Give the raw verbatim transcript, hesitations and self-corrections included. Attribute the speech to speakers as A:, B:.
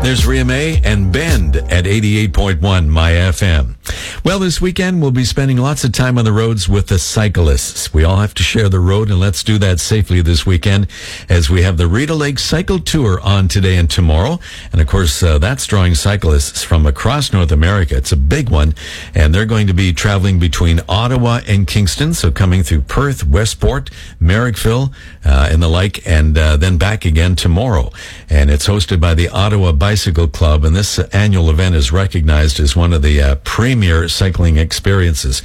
A: There's Ria May and Bend at eighty-eight point one My F M. Well, this weekend we'll be spending lots of time on the roads with the cyclists. We all have to share the road, and let's do that safely this weekend as we have the Rita Lake Cycle Tour on today and tomorrow. And of course, uh, that's drawing cyclists from across North America. It's a big one, and they're going to be traveling between Ottawa and Kingston, so coming through Perth, Westport, Marrickville, uh, and the like, and uh, then back again tomorrow. And it's hosted by the Ottawa Bicycle Club, and this uh, annual event is recognized as one of the uh, premier cycling experiences.